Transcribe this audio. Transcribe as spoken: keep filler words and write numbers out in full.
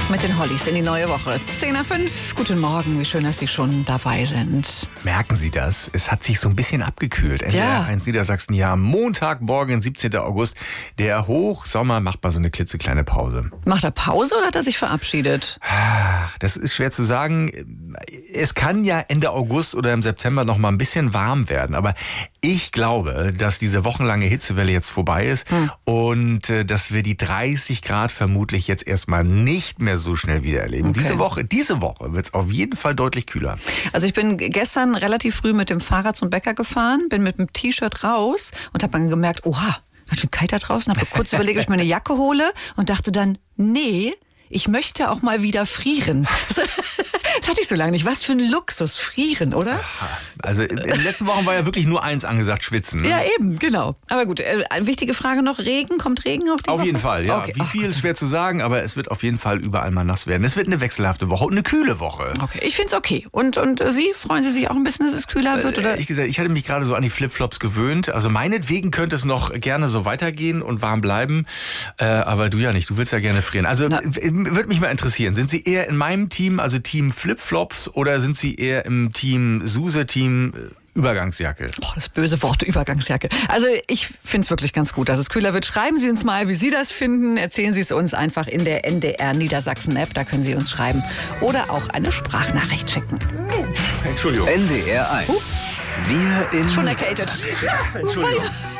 mit den Hollies in die neue Woche. zehn nach fünf. Guten Morgen, wie schön, dass Sie schon dabei sind. Merken Sie das? Es hat sich so ein bisschen abgekühlt. N D R eins Niedersachsen, ja, Montagmorgen, siebzehnten August. Der Hochsommer macht mal so eine klitzekleine Pause. Macht er Pause oder hat er sich verabschiedet? Das ist schwer zu sagen. Es kann ja Ende August oder im September noch mal ein bisschen warm werden. Aber ich glaube, dass diese wochenlange Hitzewelle jetzt vorbei ist hm. und äh, dass wir die dreißig Grad vermutlich jetzt erstmal nicht mehr so schnell wieder erleben. Okay. Diese Woche, diese Woche wird es auf jeden Fall deutlich kühler. Also ich bin gestern relativ früh mit dem Fahrrad zum Bäcker gefahren, bin mit dem T-Shirt raus und habe dann gemerkt, oha, ganz schön kalt da draußen. Habe kurz überlegt, ob ich mir eine Jacke hole und dachte dann, nee, ich möchte auch mal wieder frieren. Das hatte ich so lange nicht. Was für ein Luxus, frieren, oder? Also in den letzten Wochen war ja wirklich nur eins angesagt, schwitzen. Ne? Ja, eben, genau. Aber gut, äh, eine wichtige Frage noch, Regen, kommt Regen auf die Auf Woche? jeden Fall, ja. Okay. Wie viel ist schwer zu sagen, aber es wird auf jeden Fall überall mal nass werden. Es wird eine wechselhafte Woche und eine kühle Woche. Okay, ich finde es okay. Und, und äh, Sie, freuen Sie sich auch ein bisschen, dass es kühler wird? Oder? Äh, ich, gesagt, ich hatte mich gerade so an die Flipflops gewöhnt. Also meinetwegen könnte es noch gerne so weitergehen und warm bleiben. Äh, aber du ja nicht, du willst ja gerne frieren. Also würde mich mal interessieren, sind Sie eher in meinem Team, also Team Flipflops, oder sind Sie eher im Team Suse, Team Übergangsjacke? Boah, das böse Wort Übergangsjacke. Also ich finde es wirklich ganz gut, dass es kühler wird. Schreiben Sie uns mal, wie Sie das finden. Erzählen Sie es uns einfach in der N D R Niedersachsen-App. Da können Sie uns schreiben. Oder auch eine Sprachnachricht schicken. Entschuldigung. N D R eins. Wir in Schon erkältet. Entschuldigung.